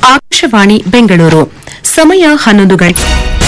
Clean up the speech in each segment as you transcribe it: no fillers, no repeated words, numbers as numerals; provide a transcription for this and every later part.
ಆಕಾಶವಾಣಿ ಬೆಂಗಳೂರು ಸಮಯ 11 ಗಂಟೆ।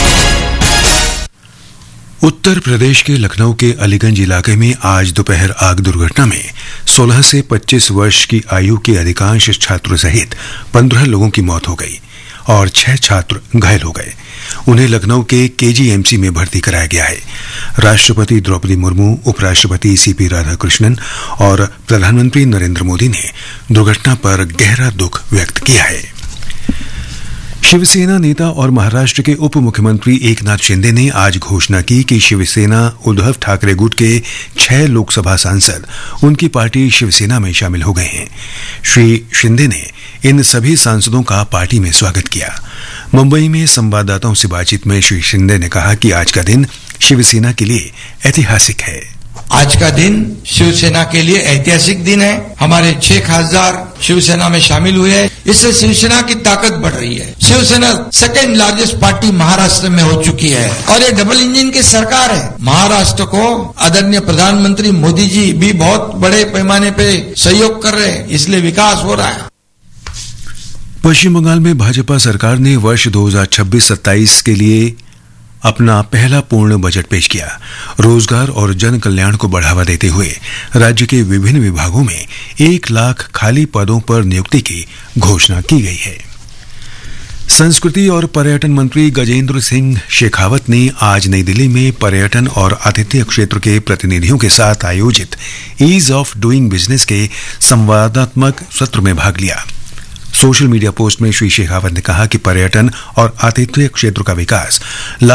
उत्तर प्रदेश के लखनऊ के अलीगंज इलाके में आज दोपहर आग दुर्घटना में 16 से 25 वर्ष की आयु के अधिकांश छात्रों सहित 15 लोगों की मौत हो गई और 6 छात्र घायल हो गए। उन्हें लखनऊ के केजीएमसी में भर्ती कराया गया है। राष्ट्रपति द्रौपदी मुर्मू, उपराष्ट्रपति सीपी राधाकृष्णन और प्रधानमंत्री नरेंद्र मोदी ने दुर्घटना पर गहरा दुख व्यक्त किया है। शिवसेना नेता और महाराष्ट्र के उप मुख्यमंत्री एकनाथ शिंदे ने आज घोषणा की कि शिवसेना उद्धव ठाकरे गुट के 6 लोकसभा सांसद उनकी पार्टी शिवसेना में शामिल हो गए हैं। श्री शिंदे ने इन सभी सांसदों का पार्टी में स्वागत किया। मुंबई में संवाददाताओं से बातचीत में श्री शिंदे ने कहा कि आज का दिन शिवसेना के लिए ऐतिहासिक है। आज का दिन शिवसेना के लिए ऐतिहासिक दिन है। हमारे 6 खासदार शिवसेना में शामिल हुए हैं। इससे शिवसेना की ताकत बढ़ रही है। Shiv Sena second largest party Maharashtra में हो चुकी है और ये डबल इंजन की सरकार है। महाराष्ट्र को आदरणीय प्रधानमंत्री मोदी जी भी बहुत बड़े पैमाने पे सहयोग कर रहे हैं, इसलिए विकास हो रहा है। पश्चिम बंगाल में भाजपा सरकार ने वर्ष 2026-27 के लिए अपना पहला पूर्ण बजट पेश किया। रोजगार और जन कल्याण को बढ़ावा देते हुए राज्य के विभिन्न विभागों में 1 लाख खाली पदों पर नियुक्ति की घोषणा की गई है। संस्कृति और पर्यटन मंत्री गजेंद्र सिंह शेखावत ने आज नई दिल्ली में पर्यटन और आतिथ्य क्षेत्र के प्रतिनिधियों के साथ आयोजित ईज ऑफ डूइंग बिजनेस के संवादात्मक सत्र में भाग लिया। सोशल मीडिया पोस्ट में श्री शेखावत ने कहा कि पर्यटन और आतिथ्य क्षेत्र का विकास